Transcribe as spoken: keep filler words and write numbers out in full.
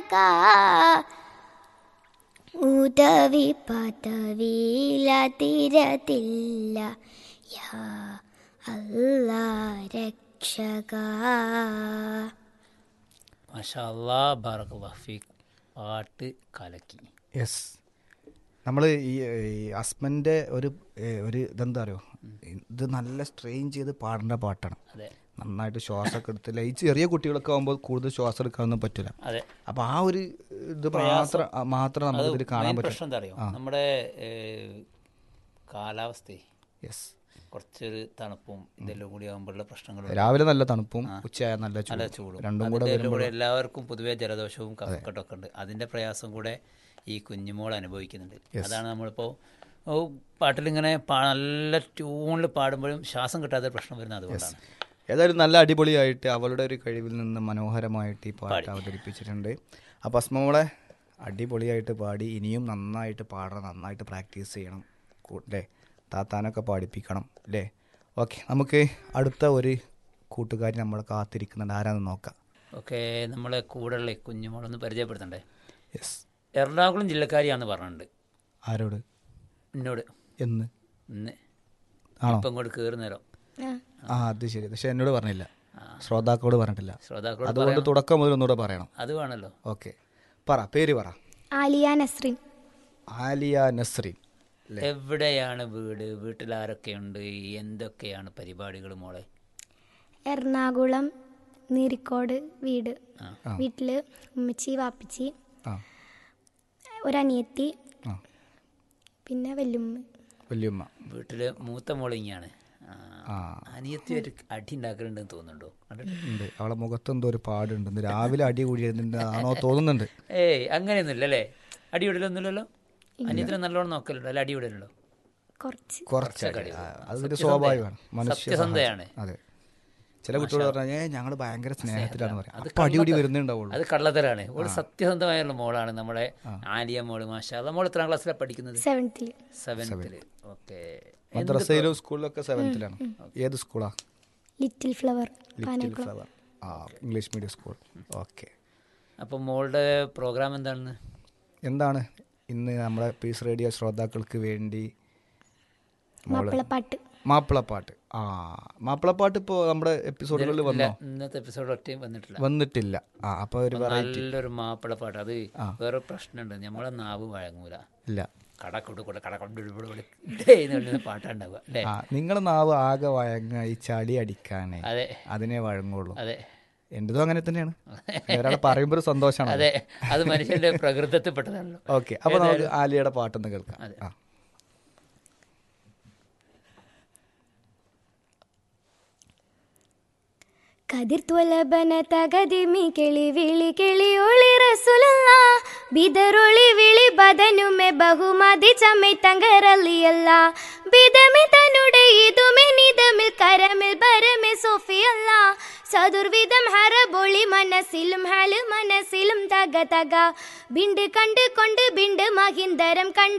ഉദവി പദവിയില തീരത്തില്ല യാ അല്ലാ രക്ഷക. മാഷാ അല്ലാ, ബറകല്ലാഹു ഫീക്. പാട്ട് കലക്കി. യെസ്, നമ്മൾ ഈ അസ്മൻ്റെ ഒരു ഒരു ഇതെന്താ അറിയോ, ഇത് നല്ല സ്ട്രെയിൻ ചെയ്ത് പാടേണ്ട പാട്ടാണ്. നന്നായിട്ട് ശ്വാസമൊക്കെ എടുത്തില്ല. ഈ ചെറിയ കുട്ടികളൊക്കെ ആകുമ്പോൾ കൂടുതൽ ശ്വാസം എടുക്കാനൊന്നും പറ്റില്ല. അപ്പോൾ ആ ഒരു ഇത് മാത്രം മാത്രം നമുക്ക് ഇതിൽ കാണാൻ പറ്റും. നമ്മുടെ കാലാവസ്ഥ യെസ് കുറച്ചൊരു തണുപ്പും ഇതെല്ലാം കൂടി ആകുമ്പോഴുള്ള പ്രശ്നങ്ങൾ. രാവിലെ നല്ല തണുപ്പും ഉച്ചയായ നല്ല ചൂടും രണ്ടും കൂടെ എല്ലാവർക്കും പൊതുവെ ജലദോഷവും കഫക്കെട്ടൊക്കെ ഉണ്ട്. അതിന്റെ പ്രയാസം കൂടെ ഈ കുഞ്ഞുമോൾ അനുഭവിക്കുന്നുണ്ട്. അതാണ് നമ്മളിപ്പോൾ പാട്ടിലിങ്ങനെ നല്ല ട്യൂണിൽ പാടുമ്പോഴും ശ്വാസം കിട്ടാത്ത പ്രശ്നം വരുന്നത് അതുകൊണ്ടാണ്. ഏതായാലും നല്ല അടിപൊളിയായിട്ട് അവളുടെ ഒരു കഴിവിൽ നിന്ന് മനോഹരമായിട്ട് ഈ പാട്ട് അവതരിപ്പിച്ചിട്ടുണ്ട്. അപ്പോൾ അസ്മോളെ അടിപൊളിയായിട്ട് പാടി, ഇനിയും നന്നായിട്ട് പാടണം, നന്നായിട്ട് പ്രാക്ടീസ് ചെയ്യണം അല്ലേ, താത്താനൊക്കെ പാടിപ്പിക്കണം അല്ലേ. ഓക്കെ, നമുക്ക് അടുത്ത ഒരു കൂട്ടുകാരി നമ്മൾ കാത്തിരിക്കുന്നുണ്ട്. ആരാന്ന് നോക്കാം. ഓക്കെ, നമ്മളെ കൂടെയുള്ള കുഞ്ഞുമോളൊന്ന് പരിചയപ്പെടുത്തണ്ടേ? യെസ്, എറണാകുളം ജില്ലക്കാരിയാണെന്ന് പറഞ്ഞിട്ടുണ്ട്. ആരോട്? എന്നോട്. എന്ന്? ഇന്ന് ആണോ? ഇപ്പം ഇങ്ങോട്ട് കയറുന്നേരോ? ആ, അത് ശരി. പക്ഷെ എന്നോട് പറഞ്ഞില്ല, ശ്രോതാക്കളോട് പറഞ്ഞിട്ടില്ല. ശ്രോതാക്കളോട് അതുകൊണ്ട് തുടക്കം മുതൽ ഒന്നുകൂടെ പറയണം. അത് വേണമല്ലോ. ഓക്കെ, പറ, പേര് പറ. ആലിയ നസ്രീൻ. ആലിയ നസ്രീൻ. എവിടെയാണ് വീട്? വീട്ടിൽ ആരൊക്കെയുണ്ട്? എന്തൊക്കെയാണ് പരിപാടികൾ മോളെ? എറണാകുളം നീരിക്കോട് വീട്. വീട്ടില് ഉമ്മച്ചി, വാപ്പിച്ചി, ഒരനിയത്തി, പിന്നെ വല്യമ്മ. വല്യമ്മ. വീട്ടില് മൂത്ത മോളിങ്ങാണ്. അനിയത്തി ഒരു അടി ഉണ്ടാക്കലുണ്ടെന്ന് തോന്നുന്നുണ്ടോ? ഉണ്ട്, അവളെ മുഖത്ത് എന്തോ ഒരു പാടുണ്ട്. രാവിലെ അടി കൂടിയാണോ തോന്നുന്നുണ്ട്. ഏയ് അങ്ങനെയൊന്നുമില്ല അല്ലേ? അടി വിടലൊന്നുമില്ലല്ലോ. അനിയത്തിനെ നല്ലോണം നോക്കലുണ്ടോ? അല്ല, അടി വിടലുണ്ടോ? കുറച്ചൊക്കെ. അതൊരു സ്വാഭാവികമാണ്, സത്യസന്ധയാണ്. അതെ, ചില കുട്ടികൾ പറഞ്ഞാൽ ഞങ്ങൾ ഭയങ്കര സ്നേഹത്തിലാന്ന് പറയാം, അപ്പൊ അടിപൊടി വരുന്നുണ്ടാവുള്ളൂ. അത് കള്ളത്തരാണ്. ഒരു സത്യസന്ധമായുള്ള മോളാണ് നമ്മുടെ ആലിയ മോള്. മാഷാ അല്ലാ. മോൾ എത്രാം ക്ലാസ്സിലാണ് പഠിക്കുന്നത്? സെവൻത്തില്. സെവൻത്തില്. ഓക്കെ. മദ്രസയിലും സ്കൂളിലൊക്കെ സെവൻത്തിലാണ്. ഏത് സ്കൂളാ? Little flower. Little flower. ആ, ഇംഗ്ലീഷ് മീഡിയം സ്കൂൾ. ഓക്കെ. അപ്പം മോളുടെ പ്രോഗ്രാം എന്താണ്? എന്താണ് ഇന്ന് നമ്മുടെ പീസ് റേഡിയോ ശ്രോതാക്കൾക്ക് വേണ്ടി? മാപ്പിളപ്പാട്ട്. മാപ്പിളപ്പാട്ട്. ആ, മാപ്പിളപ്പാട്ട് ഇപ്പോൾ നമ്മുടെ എപ്പിസോഡുകളിൽ വന്നോ? ഇന്നത്തെ എപ്പിസോഡ് ഒറ്റയും വന്നിട്ടില്ല. വന്നിട്ടില്ല. ആ, അപ്പോൾ ഒരു നല്ലൊരു മാപ്പിളപ്പാട്ട്. അത് വേറെ പ്രശ്നമുണ്ട്, നമ്മളെ നാവ് വഴങ്ങൂല. ഇല്ല, കടക്കൊടു കൂടെ കടക്കൊണ്ടു പാട്ടുണ്ടാവുക അല്ലേ? നിങ്ങളെ നാവ് ആകെ വഴങ്ങ ഈ ചളി അടിക്കാനേ. അതെ, അതിനെ വഴങ്ങുള്ളൂ. അതെ, എന്റതും അങ്ങനെ തന്നെയാണ്. ഒരാൾ പറയുമ്പോൾ ഒരു സന്തോഷമാണ്. അതെ, അത് മനുഷ്യന്റെ പ്രകൃതത്തിൽപ്പെട്ടതാണല്ലോ. ഓക്കെ, അപ്പൊ നമുക്ക് ആലിയയുടെ പാട്ടൊന്ന് കേൾക്കാം. ആ, കതിർത്തുവലബന തകതിമി കിളി വിളി കിളി ഒളി റസൂലുള്ളാ ബിദറൊളി വിളി ബദനുമെ ബഹുമതി ചമ്മൈ തങ്കറലിയല്ല ബിദമി തന്നുടെ ഇതുമെ നിദമിൽ കരമിൽ ബരമെ സോഫിയല്ല ചതുർവിധം ഹറബൊളി മനസ്സിലും ഹാല് മനസ്സിലും തക തക ബിണ്ട് കണ്ട് കൊണ്ട് ബിണ്ട് മഹിന്ദരം കണ്ട്